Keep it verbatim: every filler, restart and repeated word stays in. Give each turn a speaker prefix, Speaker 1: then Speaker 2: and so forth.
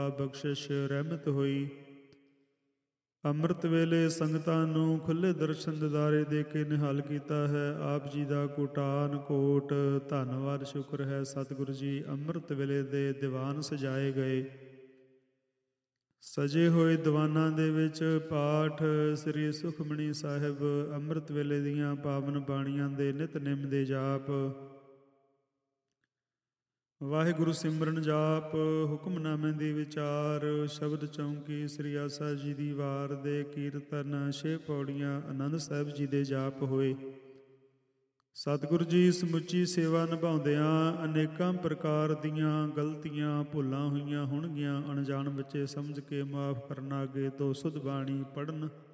Speaker 1: ਬਖਸ਼ਿਸ਼ ਰਹਿਮਤ ਹੋਈ। ਅੰਮ੍ਰਿਤ ਵੇਲੇ ਸੰਗਤਾਂ ਨੂੰ ਖੁੱਲ੍ਹੇ ਦਰਸ਼ਨ ਦਿਦਾਰੇ ਦੇ ਕੇ ਨਿਹਾਲ ਕੀਤਾ ਹੈ। ਆਪ ਜੀ ਦਾ ਕੋਟਾਨ ਕੋਟ ਧੰਨਵਾਦ ਸ਼ੁਕਰ ਹੈ। ਸਤਿਗੁਰੂ ਜੀ ਅੰਮ੍ਰਿਤ ਵੇਲੇ ਦੇ ਦੀਵਾਨ ਸਜਾਏ ਗਏ। ਸਜੇ ਹੋਏ ਦੀਵਾਨਾਂ ਦੇ ਵਿੱਚ ਪਾਠ ਸ੍ਰੀ ਸੁਖਮਣੀ ਸਾਹਿਬ, ਅੰਮ੍ਰਿਤ ਵੇਲੇ ਦੀਆਂ ਪਾਵਨ ਬਾਣੀਆਂ ਦੇ ਨਿਤਨੇਮ ਦੇ ਜਾਪ, ਵਾਹਿਗੁਰੂ ਸਿਮਰਨ ਜਾਪ, ਹੁਕਮਨਾਮੇ ਦੀ ਵਿਚਾਰ, ਸ਼ਬਦ ਚੌਂਕੀ, ਸ੍ਰੀ ਆਸਾ ਜੀ ਦੀ ਵਾਰ ਦੇ ਕੀਰਤਨ, ਛੇ ਪੌੜੀਆਂ ਆਨੰਦ ਸਾਹਿਬ ਜੀ ਦੇ ਜਾਪ ਹੋਏ। ਸਤਿਗੁਰੂ ਜੀ ਸਮੁੱਚੀ ਸੇਵਾ ਨਿਭਾਉਂਦਿਆਂ ਅਨੇਕਾਂ ਪ੍ਰਕਾਰ ਦੀਆਂ ਗਲਤੀਆਂ ਭੁੱਲਾਂ ਹੋਈਆਂ ਹੋਣਗੀਆਂ। ਅਣਜਾਣ ਬੱਚੇ ਸਮਝ ਕੇ ਮਾਫ਼ ਕਰਨਾ। ਅੱਗੇ ਤੋਂ ਸੁਧ ਬਾਣੀ ਪੜ੍ਹਨ